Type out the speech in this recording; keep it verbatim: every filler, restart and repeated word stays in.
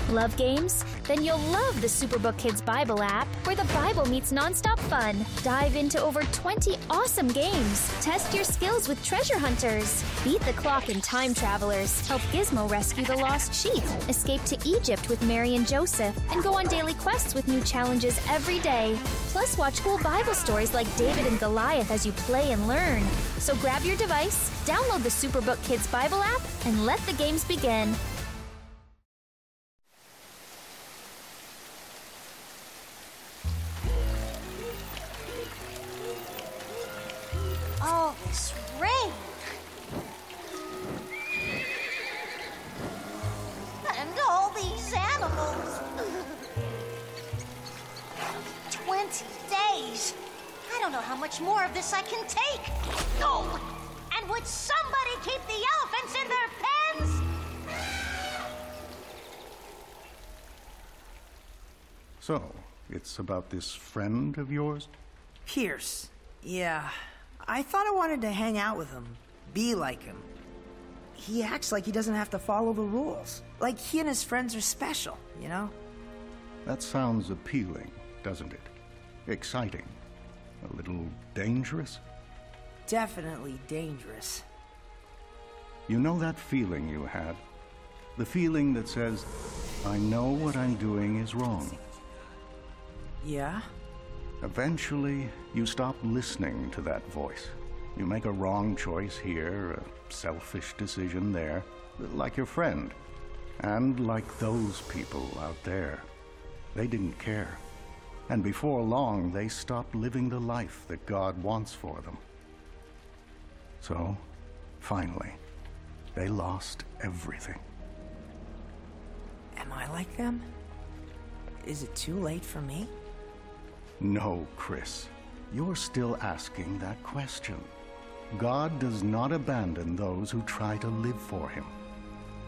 Love games? Then you'll love the Superbook Kids Bible app, where the Bible meets nonstop fun. Dive into over twenty awesome games. Test your skills with treasure hunters. Beat the clock in time travelers. Help Gizmo rescue the lost sheep. Escape to Egypt with Mary and Joseph. And go on daily quests with new challenges every day. Plus, watch cool Bible stories like David and Goliath as you play and learn. So grab your device, download the Superbook Kids Bible app, and let the games begin. Oh, this rain! And all these animals! Twenty days! I don't know how much more of this I can take! Oh! And would somebody keep the elephants in their pens? So, it's about this friend of yours? Pierce. Yeah. I thought I wanted to hang out with him, be like him. He acts like he doesn't have to follow the rules. Like he and his friends are special, you know? That sounds appealing, doesn't it? Exciting. A little dangerous? Definitely dangerous. You know that feeling you had? The feeling that says, I know what I'm doing is wrong. Yeah? Eventually, you stop listening to that voice. You make a wrong choice here, a selfish decision there, like your friend. And like those people out there. They didn't care. And before long, they stopped living the life that God wants for them. So, finally, they lost everything. Am I like them? Is it too late for me? No, Chris. You're still asking that question. God does not abandon those who try to live for him.